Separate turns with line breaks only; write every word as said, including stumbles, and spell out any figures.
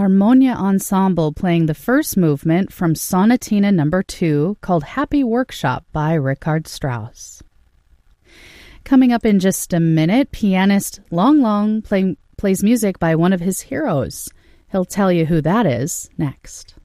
Armonia Ensemble playing the first movement from Sonatina number two called Happy Workshop by Richard Strauss. Coming up in just a minute, pianist Long Long play, plays music by one of his heroes. He'll tell you who that is next.